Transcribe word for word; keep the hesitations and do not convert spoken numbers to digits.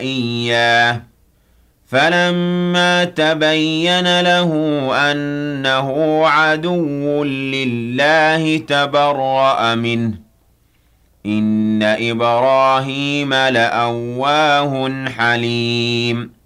إِيَّاهُ فَلَمَّا تَبَيَّنَ لَهُ أَنَّهُ عَدُوٌّ لِّلَّهِ تَبَرَّأَ مِنْهُ ۚ إِنَّ إِبْرَاهِيمَ لَأَوَّاهٌ حَلِيمٌ